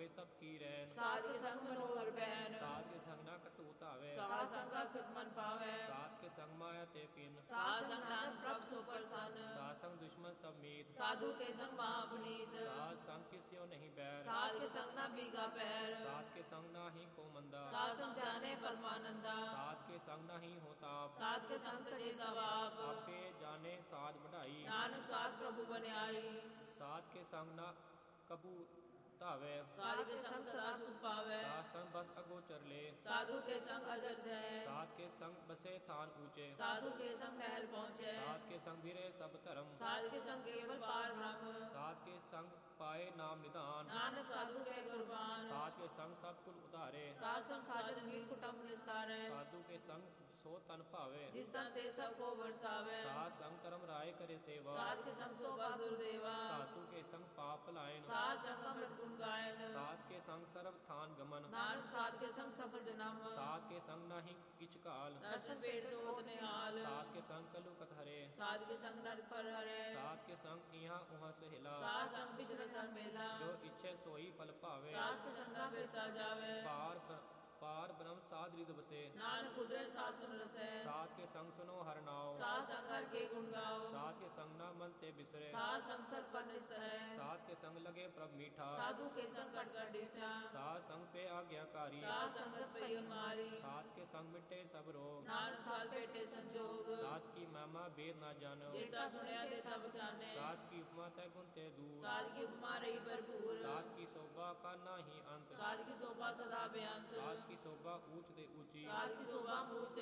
ਹੋਏ ਸਭ ਕੀ ਰੈਨ। ਸਾਧ ਕੇ ਸੰਗ ਮਨੋਹਰ ਬੈਨ। ਸਾਧ ਕੇ ਸੰਗ ਨਾ ਕਟੂ ਧਾਵੈ। ਸਾਧ ਸੰਗਾ ਸੁਖ ਮਨ ਪਾਵੈ। ਸਾਧ ਕੇ ਸੰਗ ਮਾਇਆ ਤੇ ਪਿਨ। ਸਾਧ ਸੰਗ ਨਾਨਕ ਪ੍ਰਭ ਸੋ ਪ੍ਰਸੰਨ। ਸਾਧ ਸੰਗ ਦੁਸ਼ਮਨ ਸਭ ਮੀਤ। ਸਾਧੂ ਕੇ ਸੰਗ ਮਹਾਪੁਨੀਤ। ਸਾਧ ਸੰਗ ਕਿਸਿਓ ਨਹੀਂ ਬੈਰ। ਸਾਧ ਕੇ ਸੰਗ ਨਾ ਬੀਗਾ ਪੈਰ। ਸਾਧ ਕੇ ਸੰਗ ਨਾਹੀ ਕੋ ਮੰਦਾ। ਸਾਧ ਸੰਗ ਜਾਣੇ ਪਰਮਾਨੰਦਾ। ਸਾਧ ਕੇ ਸੰਗ ਨਾਹੀ ਹੋ ਤਾਪ। ਸਾਧ ਕੇ ਸੰਗ ਤਜੇ ਸਵਾਪ। ਆਪੇ ਜਾਣੇ ਸਾਧ ਵਢਾਈ। ਨਾਨਕ ਸਾਧ ਪ੍ਰਭੂ ਬਨਿਆਈ। ਸਾਧ ਕੇ ਸੰਗ ਨਾ ਕਬੂ ਧਾਵੈ। ਸਾਧ ਕੇ ਸੰਗ ਸਦਾ ਸੁਖ ਪਾਵੈ। ਸਾਧ ਸੰਗ ਬਸ ਅਗੋਚਰ ਲੈ। ਸਾਧੂ ਕੇ ਸੰਗ ਅਜਰ ਸਹਿ। ਸਾਧ ਕੇ ਸੰਗ ਬਸੇ ਥਾਨ ਊਚੇ। ਸਾਧੂ ਕੇ ਸੰਗ ਮਹਿਲ ਪਹੁੰਚੈ। ਸਾਧ ਕੇ ਸੰਗ ਵੀਰੇ ਸਭ ਧਰਮ। ਸਾਧ ਕੇ ਸੰਗ ਕੇਵਲ ਪਾਰ ਬ੍ਰਹਮ। ਸਾਧ ਕੇ ਸੰਗ ਪਾਏ ਨਾਮ ਨਿਧਾਨ। ਨਾਨਕ ਸਾਧੂ ਕੇ ਗੁਰਬਾਨ। ਸਾਧ ਕੇ ਸੰਗ ਸਭ ਕੁਲ ਉਧਾਰੇ। ਸਾਧ ਸੰਗ ਸਾਜਨ ਮੀਲ ਕੁਟੰਬ ਨਿਸਤਾਰੈ। ਸਾਧੂ ਕੇ ਸੰਗ ਸੋ ਤਨ ਭਾਵੇ। ਜਿਸ ਤਨ ਤੇ ਸਭ ਕੋ ਵਰਸਾਵੈ। ਸਾਧ ਸੰਗ ਧਰਮ ਰਾਏ ਕਰੇ ਸੇਵਾ। ਸਾਧ ਕੇ ਸੰਗ ਸੋ ਬਾਸੁਰ ਦੇਵਾ। ਸਾਧੂ ਕੇ ਸੰਗ ਪਾਪ ਭਲਾਇਨ। ਸਾਧ ਸੰਗ ਅੰਮ੍ਰਿਤ ਗੁਣ ਗਾਇਨ। ਸਾਧ ਕੇ ਸੰਗ ਸਰਬ ਥਾਨ ਗਮਨ। ਨਾਨਕ ਸਾਧ ਕੇ ਸੰਗ ਸਫਲ ਜਨਮ। ਸਾਧ ਕੇ ਸੰਗ ਨਾਹੀ ਕਿਛ ਕਾਲ। ਦਰਸ਼ਨ ਪੇਟ ਜੋਗ ਨਿਹਾਲ। ਸਾਧ ਕੇ ਸੰਗ ਕਲੂ ਕਤ ਹਰੇ। ਸਾਧ ਕੇ ਸੰਗ ਨਰਕ ਪਰ ਹਰੇ। ਸਾਧ ਕੇ ਸੰਗ ਇਹਾਂ ਉਹਾਂ ਸਹਿਲਾ। ਸਾਧ ਸੰਗ ਵਿਚਰਤ ਹਰ ਮੇਲਾ। ਜੋ ਇੱਛੇ ਸੋਈ ਫਲ ਭਾਵੇ। ਸਾਧ ਕੇ ਸੰਗਾ ਬਿਰਤਾ ਜਾਵੇ। ਪਾਰ ਬ੍ਰਹਮ ਸਾਧ ਰਿਦ ਬਸੇ। ਨਾਨਕ ਕੁਦਰਤ ਸਾਧ ਸੁਨ ਰਸੈ। ਸਾਧ ਕੇ ਸੰਗ ਸੁਨੋ ਹਰ ਨਾਉ। ਸਾਧ ਸੰਗ ਹਰ ਕੇ ਗੁਣ ਗਾਓ। ਸਾਧ ਕੇ ਸੰਗ ਨਾ ਮਨ ਤੇ ਬਿਸਰੇ। ਸਾਧ ਸੰਗ ਸਰ ਪਰ ਨਿਸਤਰੈ। ਸਾਧ ਕੇ ਸੰਗ ਲਗੇ ਪ੍ਰਭ ਮੀਠਾ। ਸਾਧੂ ਕੇ ਸੰਗ ਕਟ ਕਰ ਡੀਠਾ। ਸਾਧ ਸੰਗ ਪੇ ਆਗਿਆਕਾਰੀ। ਸਾਧ ਸੰਗਤ ਪਈ ਮਾਰੀ। ਸਾਧ ਕੇ ਸੰਗ ਮਿਟੇ ਸਭ ਰੋਗ। ਨਾਨਕ ਸਾਧ ਭੇਟੇ ਸੰਜੋਗ। ਸਾਧ ਕੀ ਮਹਿਮਾ ਬੇਦ ਨਾ ਜਾਣੋ। ਜੇਤਾ ਸੁਣਿਆ ਤੇ ਤਬ ਜਾਣੇ। ਸਾਧ ਕੀ ਉਪਮਾ ਤੈ ਗੁਣ ਤੇ ਦੂਰ। ਸਾਧ ਕੀ ਉਪਮਾ ਰਹੀ ਭਰਪੂਰ। ਸਾਧ ਕੀ ਸੋਭਾ ਕਾ ਨਾਹੀ ਅੰਤ। ਸਾਧ ਕੀ ਸੋਭਾ ਸਦਾ ਬੇਅੰਤ। ਸਾਧ ਕੀ ਸੋਭਾ ਊਚ ਤੇ ਊਚੀ। ਸਾਧ ਕੀ ਸੋਭਾ ਮੂਚ ਤੇ